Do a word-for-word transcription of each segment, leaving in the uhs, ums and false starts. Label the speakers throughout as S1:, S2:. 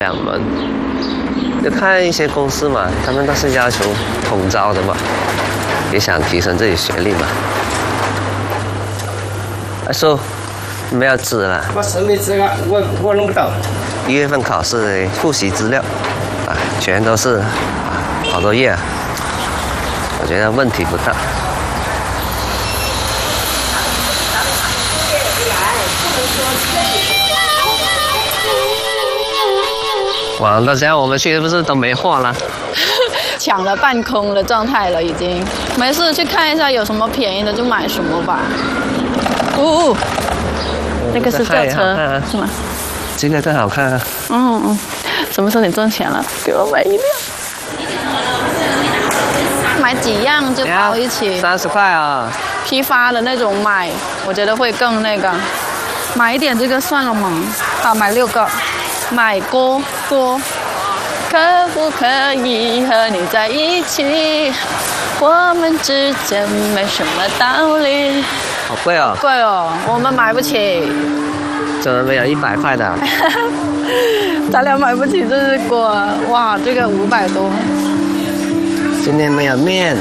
S1: 两门，就看一些公司嘛，他们都是要求统招的嘛，也想提升自己学历嘛。阿叔，没有纸了。
S2: 我手里这个我我弄不到。
S1: 一月份考试的复习资料，啊，全都是啊，好多页啊。我觉得问题不大。哇，那这样我们去是不是都没货了？
S3: 抢了半空的状态了，已经。没事，去看一下有什么便宜的就买什么吧。哦，那个是轿车、啊、是吗？
S1: 这个更好看啊。
S3: 嗯嗯，什么时候你挣钱了，给我买一辆。买几样就包一起。
S1: 三十块啊。
S3: 批发的那种买，我觉得会更那个。买一点这个算了嘛。好，买六个。买锅锅，可不可以和你在一起？我们之间没什么道理。
S1: 好贵哦！
S3: 贵哦，我们买不起。
S1: 怎么没有一百块的？
S3: 咱俩买不起这是锅，哇，这个五百多。
S1: 今天没有面。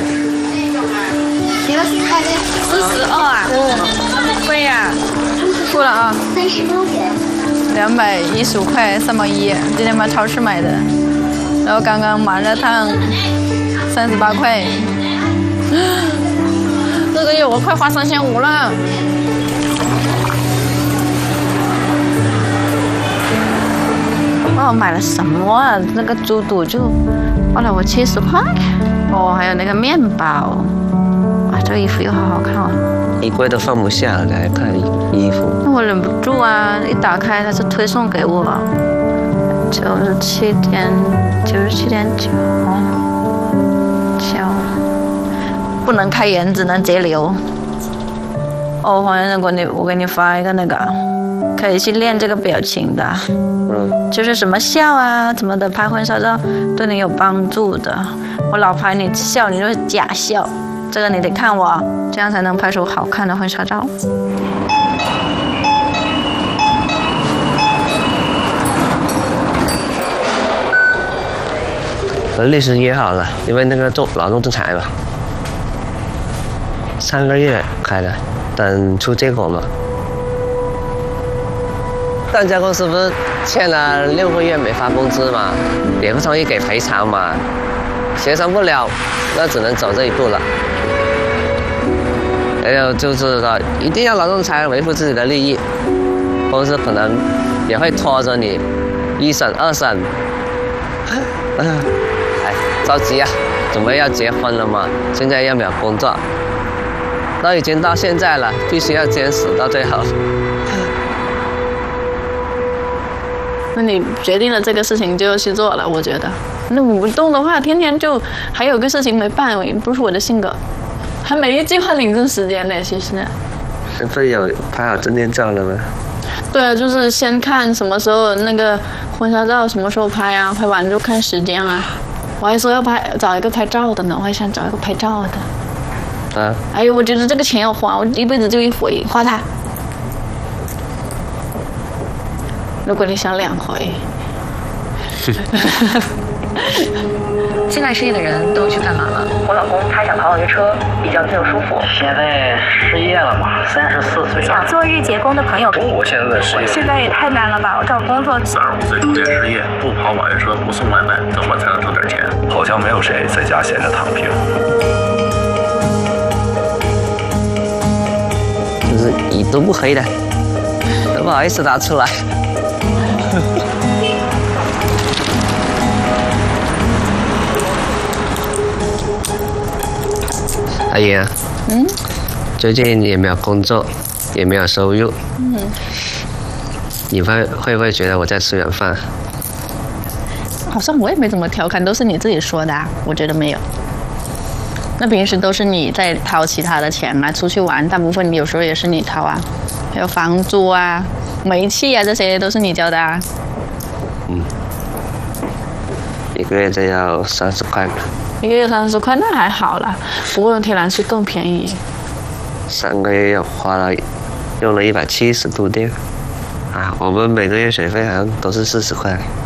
S3: 四十二啊？嗯，那么贵呀？付了啊。三十八元。两百一十五块三毛一，今天买超市买的，然后刚刚麻辣烫三十八块，这个月我快花三千五了。哦，买了什么啊？那个猪肚就花了我七十块。哦，还有那个面包，啊，这个衣服又好好看哦。
S1: 衣柜都放不下了，还看衣服。
S3: 那我忍不住啊！一打开它是推送给我，九十七点九十七点九，九，不能开源，只能节流。哦，黄先生，我你我给你发一个那个，可以去练这个表情的，嗯，就是什么笑啊怎么的，拍婚纱照对你有帮助的。我老拍你笑，你就是假笑。这个你得看我，这样才能拍出好看的婚纱照。
S1: 和律师约好了，因为那个仲劳动仲裁嘛，上个月开的，等出结果嘛。但家公司不是欠了六个月没发工资嘛，也不同意给赔偿嘛，协商不了，那只能走这一步了。还有就是说，一定要劳动才维护自己的利益，公司可能也会拖着你一审、二审。哎，着急啊，准备要结婚了嘛，现在又没有工作，都已经到现在了，必须要坚持到最后。
S3: 那你决定了这个事情就要去做了，我觉得。那我不动的话，天天就还有个事情没办，也不是我的性格。还没计划领证时间呢，其实。
S1: 这不有拍好证件照了吗？
S3: 对啊，就是先看什么时候那个婚纱照什么时候拍啊，拍完就看时间啊。我还说要拍找一个拍照的呢，我还想找一个拍照的。啊？哎呦，我觉得这个钱要花，我一辈子就一回花它。如果你想两回。
S4: 现在失业的人都去干嘛了？我老公他想考网约车，比较自由舒服。
S5: 现在失业了嘛，三十四岁了。
S4: 想做日结工的朋友，
S5: 中国现在的失业
S4: 现在也太难了吧！我找工作，
S5: 三十五岁中年失业，不跑网约车，不送外卖，怎么才能挣点钱？好像没有谁在家闲着躺平。
S1: 就是已读不回的，都不好意思拿出来。阿姨啊，嗯，最近也没有工作，也没有收入，嗯，你会会不会觉得我在吃软饭？
S3: 好像我也没怎么调侃，都是你自己说的啊，我觉得没有。那平时都是你在掏其他的钱啊，出去玩，大部分有时候也是你掏啊，还有房租啊、煤气啊，这些都是你交的啊。
S1: 嗯，一个月就要三十块。
S3: 一个月三十块，那还好啦。不过天然气更便宜。
S1: 上个月又花了，用了一百七十度电，啊，我们每个月水费好像都是四十块。